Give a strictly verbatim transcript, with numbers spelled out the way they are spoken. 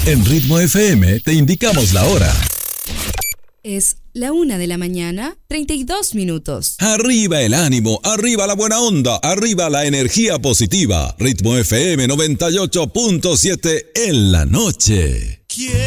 En Ritmo F M te indicamos la hora. Es la una de la mañana, treinta y dos minutos. Arriba el ánimo, arriba la buena onda, arriba la energía positiva. Ritmo F M noventa y ocho punto siete en la noche.